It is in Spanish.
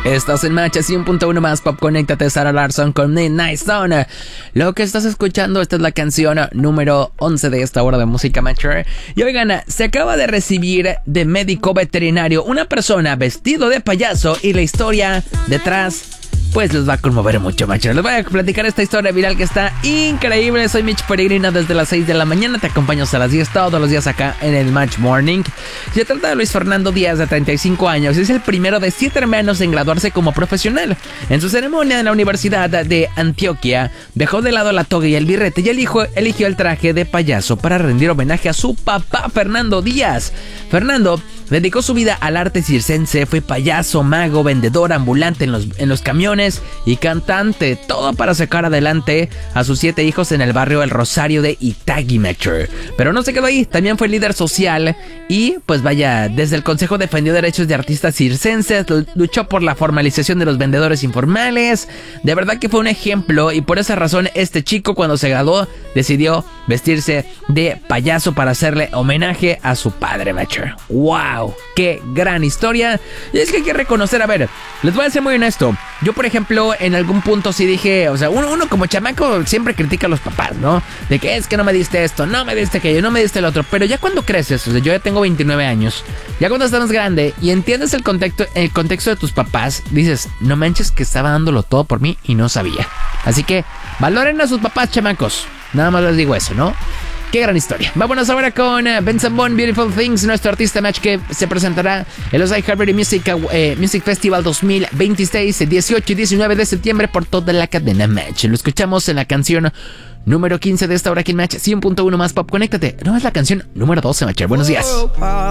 Estás en Match 100.1 más Pop. Conéctate, Sarah Larson con Midnight Zone. Lo que estás escuchando, esta es la canción número 11 de esta hora de música Matcher. Y oigan, se acaba de recibir de médico veterinario una persona vestido de payaso y la historia detrás pues les va a conmover mucho, Matcher. Les voy a platicar esta historia viral que está increíble. Soy Mitch Peregrino desde las 6 de la mañana. Te acompaño hasta las 10 todos los días acá en el Match Morning. Se trata de Luis Fernando Díaz, de 35 años. Es el primero de 7 hermanos en graduarse como profesional. En su ceremonia en la Universidad de Antioquia, dejó de lado la toga y el birrete y eligió el traje de payaso para rendir homenaje a su papá, Fernando Díaz. Fernando dedicó su vida al arte circense, fue payaso, mago, vendedor ambulante en los camiones y cantante, todo para sacar adelante a sus 7 hijos en el barrio El Rosario de Itagüí, Metro. Pero no se quedó ahí, también fue líder social y pues vaya, desde el consejo defendió derechos de artistas circenses, luchó por la formalización de los vendedores informales. De verdad que fue un ejemplo y por esa razón este chico cuando se graduó decidió vestirse de payaso para hacerle homenaje a su padre, Metro. ¡Wow! ¡Qué gran historia! Y es que hay que reconocer, a ver, les voy a ser muy honesto. Yo, por ejemplo, en algún punto sí dije, o sea, uno como chamaco siempre critica a los papás, ¿no? De que es que no me diste esto, no me diste aquello, no me diste el otro. Pero ya cuando creces, o sea, yo ya tengo 29 años, ya cuando estás más grande y entiendes el contexto de tus papás, dices, no manches que estaba dándolo todo por mí y no sabía. Así que valoren a sus papás, chamacos. Nada más les digo eso, ¿no? Qué gran historia. Vámonos ahora con Benson Boone, Beautiful Things, nuestro artista Match que se presentará en los iHeartRadio Music Festival 2026, 18 y 19 de septiembre por toda la cadena Match. Lo escuchamos en la canción número 15 de esta hora aquí en Match 100.1 más Pop. Conéctate. No, es la canción número 12, Match. Buenos días.